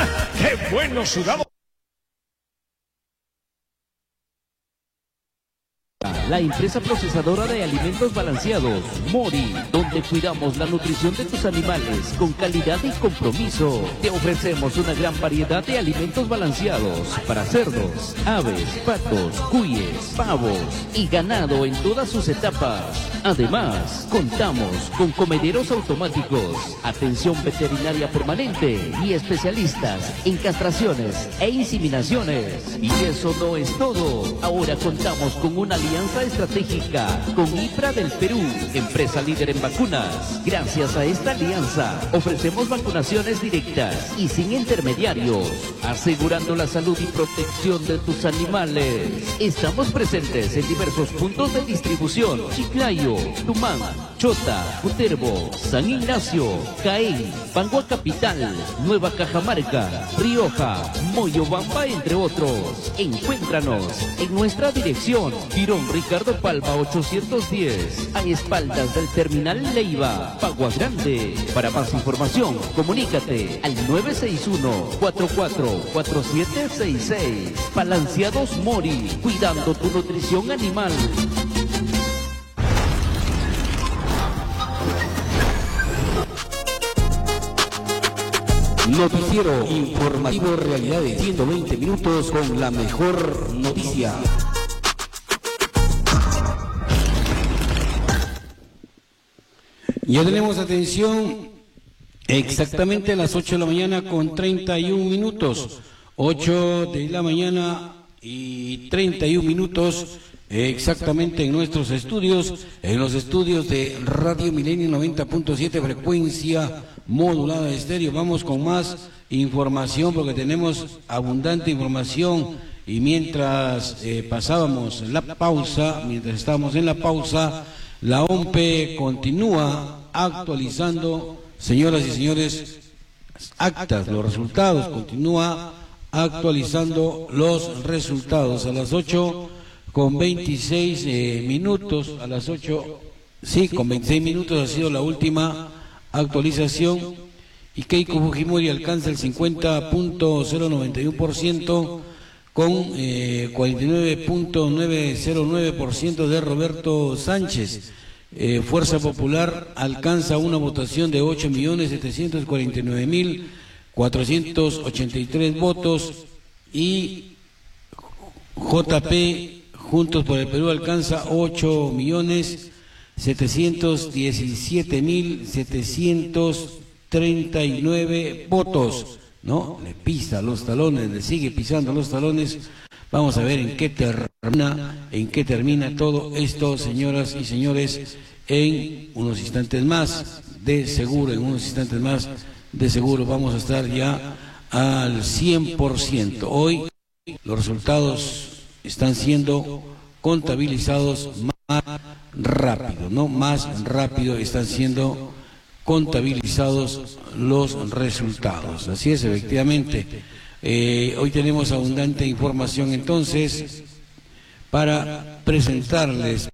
¡Qué bueno sudado! La empresa procesadora de alimentos balanceados, Mori, donde cuidamos la nutrición de tus animales con calidad y compromiso. Te ofrecemos una gran variedad de alimentos balanceados para cerdos, aves, patos, cuyes, pavos y ganado en todas sus etapas. Además, contamos con comederos automáticos, atención veterinaria permanente y especialistas en castraciones e inseminaciones. Y eso no es todo. Ahora contamos con una alianza estratégica con IPRA del Perú, empresa líder en vacunas. Gracias a esta alianza, ofrecemos vacunaciones directas y sin intermediarios, asegurando la salud y protección de tus animales. Estamos presentes en diversos puntos de distribución: Chiclayo, Tumán, Chota, Cutervo, San Ignacio, Caén, Pangua Capital, Nueva Cajamarca, Rioja, Moyobamba, entre otros. Encuéntranos en nuestra dirección, Girón Ricardo Palma 810, a espaldas del Terminal Leiva, Pagua Grande. Para más información, comunícate al 961-444766. Balanceados Mori, cuidando tu nutrición animal. Noticiero informativo Realidades, 120 minutos con la mejor noticia. Ya tenemos atención exactamente a las 8 de la mañana con 31 minutos. 8 de la mañana y 31 minutos exactamente en nuestros estudios, en los estudios de Radio Milenio 90.7 frecuencia modulada de estéreo. Vamos con más información porque tenemos abundante información y mientras pasábamos la pausa, mientras estábamos en la pausa, la OMPE continúa actualizando, señoras y señores, actas, los resultados, continúa actualizando los resultados a las 8 con 26 minutos, a las 8, sí, con 26 minutos ha sido la última actualización y Keiko Fujimori alcanza el 50.091% con 49.909% de Roberto Sánchez. Fuerza Popular alcanza una votación de 8.749.483 votos y JP Juntos por el Perú alcanza 8.717.739 votos, ¿no? Le pisa los talones, le sigue pisando los talones. Vamos a ver en qué termina todo esto, señoras y señores, en unos instantes más, de seguro, vamos a estar ya al 100%. Hoy los resultados están siendo contabilizados más rápido, ¿no? Más rápido están siendo contabilizados los resultados. Así es, efectivamente. Hoy tenemos abundante información entonces para presentarles